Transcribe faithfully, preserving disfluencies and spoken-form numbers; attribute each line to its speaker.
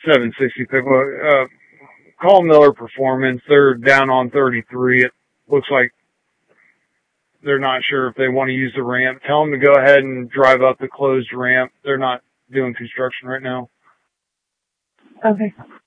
Speaker 1: seven sixty pick. Uh, call Miller Performance. They're down on thirty-three. It looks like they're not sure if they want to use the ramp. Tell them to go ahead and drive up the closed ramp. They're not doing construction right now.
Speaker 2: Okay.